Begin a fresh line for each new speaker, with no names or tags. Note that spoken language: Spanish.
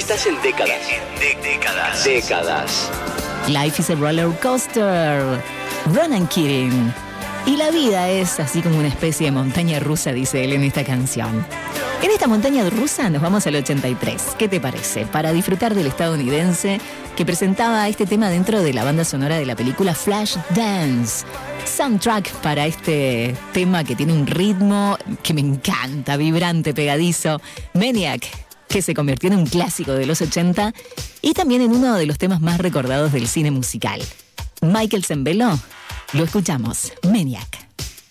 Estás en décadas. Décadas.
Life is a roller coaster. Ronan Keating. Y la vida es así como una especie de montaña rusa, dice él en esta canción. En esta montaña rusa nos vamos al 83. ¿Qué te parece? Para disfrutar del estadounidense que presentaba este tema dentro de la banda sonora de la película Flashdance. Soundtrack para este tema que tiene un ritmo que me encanta, vibrante, pegadizo. Maniac, que se convirtió en un clásico de los 80 y también en uno de los temas más recordados del cine musical. Michael Sembello, lo escuchamos, Maniac.